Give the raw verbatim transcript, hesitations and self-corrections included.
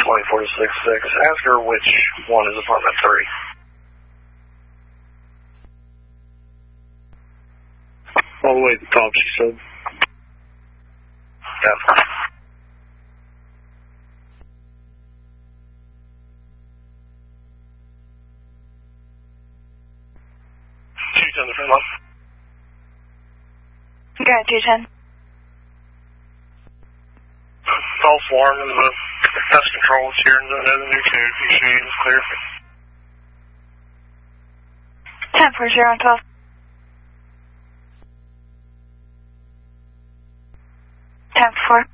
twenty-four to six six. Ask her which one is apartment three. All the way to the top, she said. Yeah. two ten to Finland. Okay, two ten. False alarm in the pest control is here in zone avenue two. You see it's clear. ten four zero on twelve. ten four.